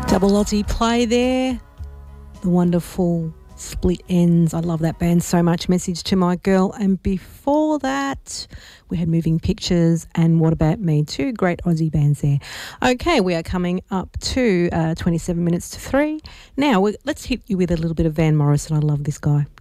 Double Aussie play there. The wonderful Split Ends. I love that band so much. Message to My Girl. And before that, we had Moving Pictures and What About Me. Two great Aussie bands there. Okay, we are coming up to 27 minutes to 3. Now, let's hit you with a little bit of Van Morrison. I love this guy.